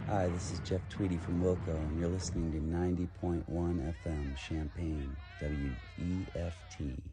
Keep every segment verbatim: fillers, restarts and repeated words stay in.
Hi, this is Jeff Tweedy from Wilco, and you're listening to ninety point one F M Champaign, W E F T.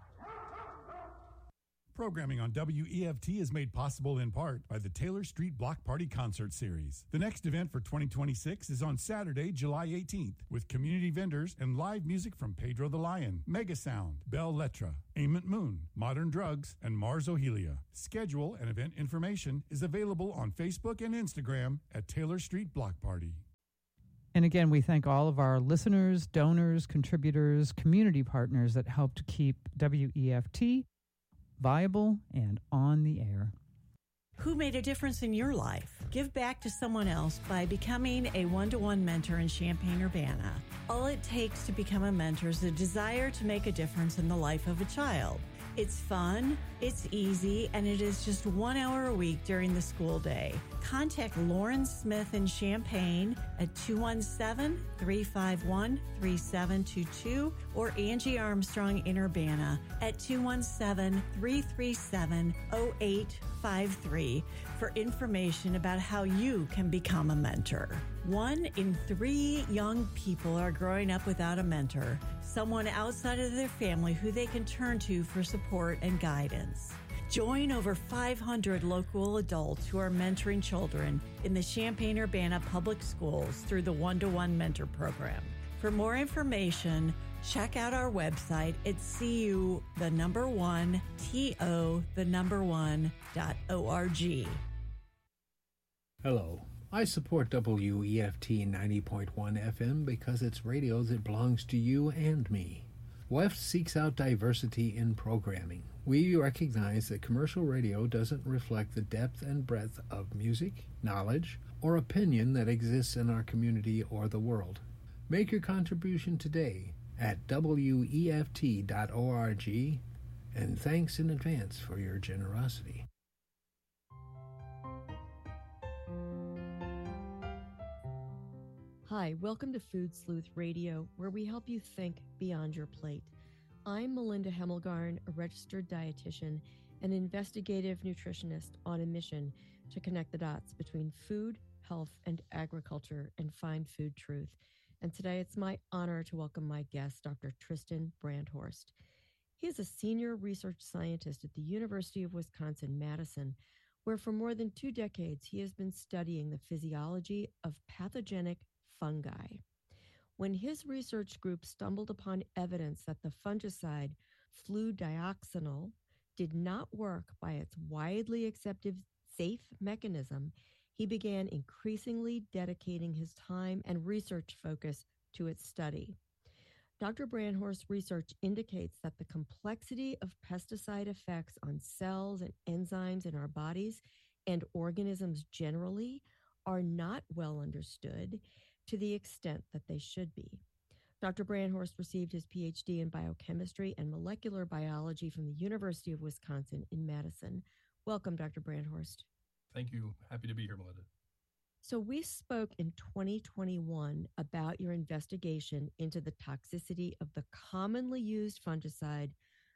Programming on W E F T is made possible in part by the Taylor Street Block Party Concert Series. The next event for twenty twenty-six is on Saturday, July eighteenth, with community vendors and live music from Pedro the Lion, Mega Sound, Bell Letra, Aimant Moon, Modern Drugs, and Mars Ohelia. Schedule and event information is available on Facebook and Instagram at Taylor Street Block Party. And again, we thank all of our listeners, donors, contributors, community partners that help to keep W E F T viable and on the air. Who made a difference in your life? Give back to someone else by becoming a one-to-one mentor in Champaign-Urbana. All it takes to become a mentor is a desire to make a difference in the life of a child. It's fun, it's easy, and it is just one hour a week during the school day. Contact Lauren Smith in Champaign at two one seven, three five one, three seven two two or Angie Armstrong in Urbana at two one seven, three three seven, zero eight five three for information about how you can become a mentor. One in three young people are growing up without a mentor, someone outside of their family who they can turn to for support and guidance. Join over five hundred local adults who are mentoring children in the Champaign-Urbana Public Schools through the One-to-One Mentor Program. For more information, check out our website at cu the number one to the number one dot org. Hello. I support W E F T ninety point one F M because it's radio that belongs to you and me. W E F T seeks out diversity in programming. We recognize that commercial radio doesn't reflect the depth and breadth of music, knowledge, or opinion that exists in our community or the world. Make your contribution today at W E F T dot org, and thanks in advance for your generosity. Hi, welcome to Food Sleuth Radio, where we help you think beyond your plate. I'm Melinda Hemmelgarn, a registered dietitian and investigative nutritionist on a mission to connect the dots between food, health, and agriculture and find food truth. And today it's my honor to welcome my guest, Doctor Tristan Brandhorst. He is a senior research scientist at the University of Wisconsin-Madison, where for more than two decades he has been studying the physiology of pathogenic fungi. When his research group stumbled upon evidence that the fungicide fludioxonil did not work by its widely accepted safe mechanism, he began increasingly dedicating his time and research focus to its study. Doctor Brandhorst's research indicates that the complexity of pesticide effects on cells and enzymes in our bodies and organisms generally are not well understood to the extent that they should be. Doctor Brandhorst received his P H D in biochemistry and molecular biology from the University of Wisconsin in Madison. Welcome, Doctor Brandhorst. Thank you. Happy to be here, Melinda. So we spoke in twenty twenty-one about your investigation into the toxicity of the commonly used fungicide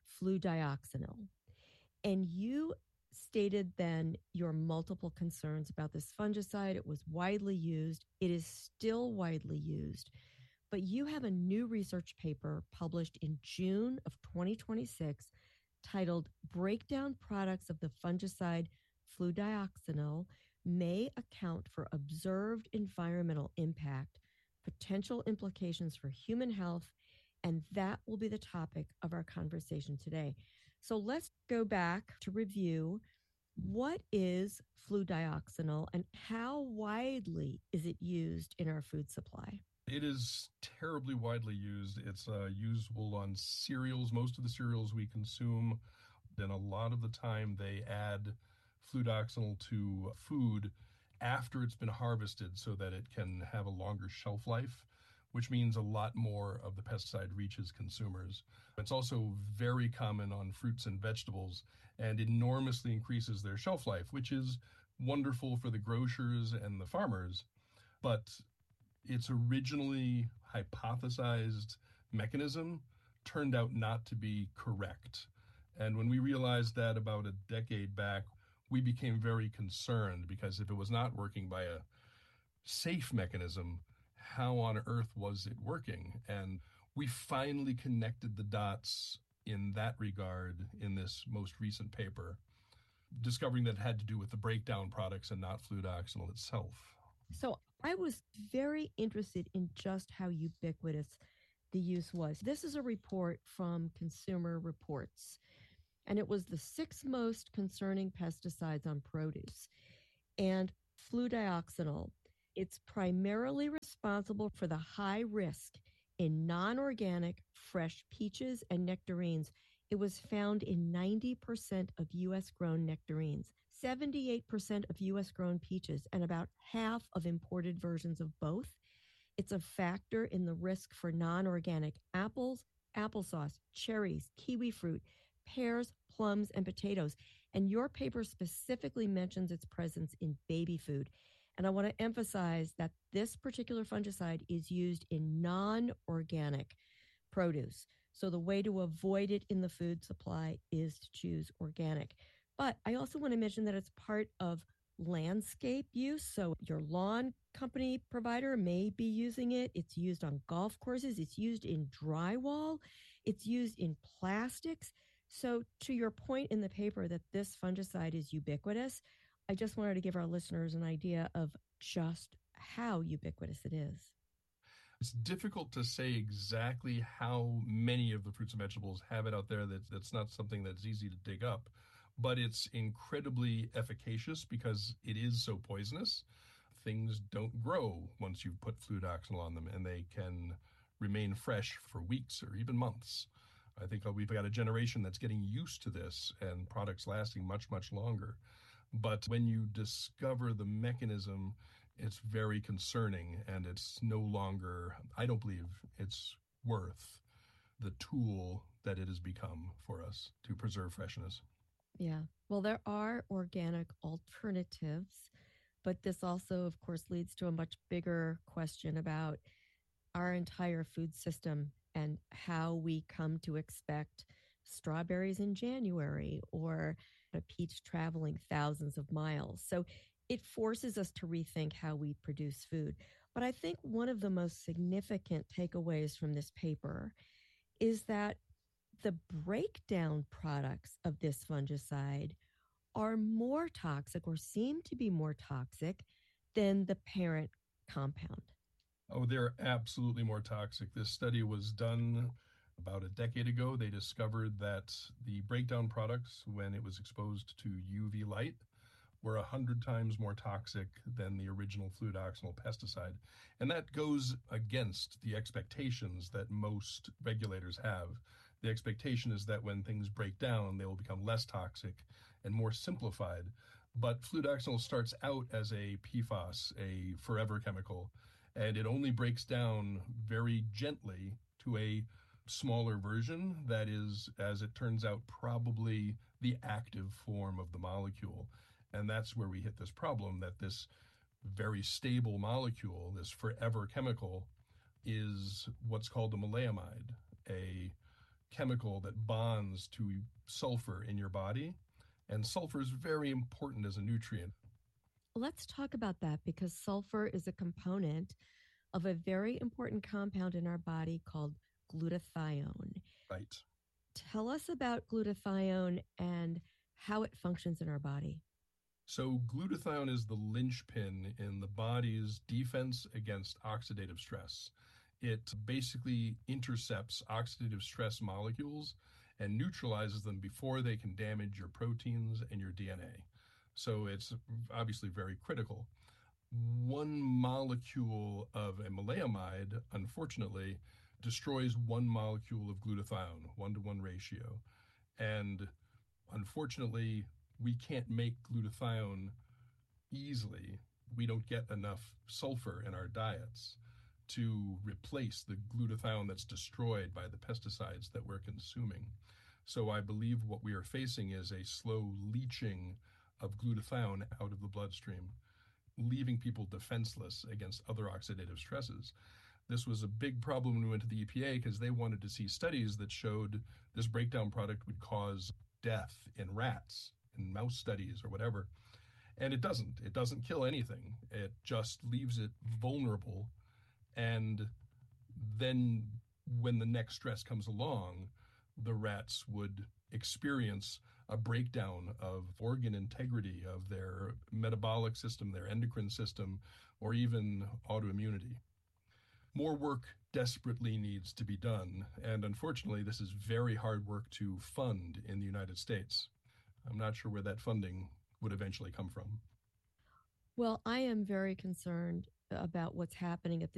fludioxonil. And you stated then your multiple concerns about this fungicide. It was widely used. It is still widely used. But you have a new research paper published in June of twenty twenty-six titled Breakdown Products of the Fungicide Fludioxonil May Account for Observed Environmental Impact, Potential Implications for Human Health, and that will be the topic of our conversation today. So let's go back to review. What is fludioxonil and how widely is it used in our food supply? It is terribly widely used. It's uh, usable on cereals, most of the cereals we consume. Then a lot of the time they add fludioxonil to food after it's been harvested so that it can have a longer shelf life, which means a lot more of the pesticide reaches consumers. It's also very common on fruits and vegetables and enormously increases their shelf life, which is wonderful for the grocers and the farmers. But its originally hypothesized mechanism turned out not to be correct. And when we realized that about a decade back, we became very concerned because if it was not working by a safe mechanism, how on earth was it working? And we finally connected the dots in that regard in this most recent paper, discovering that it had to do with the breakdown products and not fludoxonil itself. So I was very interested in just how ubiquitous the use was. This is a report from Consumer Reports, and it was the six most concerning pesticides on produce. And fludoxonil, it's primarily responsible for the high risk in non-organic fresh peaches and nectarines. It was found in ninety percent of U S grown nectarines, seventy-eight percent of U S grown peaches, and about half of imported versions of both. It's a factor in the risk for non-organic apples, applesauce, cherries, kiwi fruit, pears, plums, and potatoes. And your paper specifically mentions its presence in baby food. And I want to emphasize that this particular fungicide is used in non-organic produce. So the way to avoid it in the food supply is to choose organic. But I also want to mention that it's part of landscape use. So your lawn company provider may be using it. It's used on golf courses. It's used in drywall. It's used in plastics. So to your point in the paper that this fungicide is ubiquitous, I just wanted to give our listeners an idea of just how ubiquitous it is. It's difficult to say exactly how many of the fruits and vegetables have it out there. That, that's not something that's easy to dig up, but it's incredibly efficacious because it is so poisonous. Things don't grow once you've put fludoxonil on them, and they can remain fresh for weeks or even months. I think we've got a generation that's getting used to this and products lasting much, much longer. But when you discover the mechanism, it's very concerning, and it's no longer, I don't believe it's worth the tool that it has become for us to preserve freshness. Yeah. Well, there are organic alternatives, but this also, of course, leads to a much bigger question about our entire food system and how we come to expect strawberries in January or a peach traveling thousands of miles. So it forces us to rethink how we produce food. But I think one of the most significant takeaways from this paper is that the breakdown products of this fungicide are more toxic or seem to be more toxic than the parent compound. Oh, they're absolutely more toxic. This study was done about a decade ago. They discovered that the breakdown products, when it was exposed to U V light, were one hundred times more toxic than the original fludoxonil pesticide. And that goes against the expectations that most regulators have. The expectation is that when things break down, they will become less toxic and more simplified. But fludoxonil starts out as a P FAS, a forever chemical, and it only breaks down very gently to a smaller version that is, as it turns out, probably the active form of the molecule. And that's where we hit this problem, that this very stable molecule, this forever chemical, is what's called a maleimide, a chemical that bonds to sulfur in your body. And sulfur is very important as a nutrient. Let's talk about that, because sulfur is a component of a very important compound in our body called glutathione. Right. Tell us about glutathione and how it functions in our body. So glutathione is the linchpin in the body's defense against oxidative stress. It basically intercepts oxidative stress molecules and neutralizes them before they can damage your proteins and your D N A. So it's obviously very critical. One molecule of a maleimide, unfortunately, destroys one molecule of glutathione, one-to-one ratio. And unfortunately, we can't make glutathione easily. We don't get enough sulfur in our diets to replace the glutathione that's destroyed by the pesticides that we're consuming. So I believe what we are facing is a slow leaching of glutathione out of the bloodstream, leaving people defenseless against other oxidative stresses. This was a big problem when we went to the E P A because they wanted to see studies that showed this breakdown product would cause death in rats, in mouse studies or whatever. And it doesn't. It doesn't kill anything. It just leaves it vulnerable. And then when the next stress comes along, the rats would experience a breakdown of organ integrity, of their metabolic system, their endocrine system, or even autoimmunity. More work desperately needs to be done, and unfortunately, this is very hard work to fund in the United States. I'm not sure where that funding would eventually come from. Well, I am very concerned about what's happening at the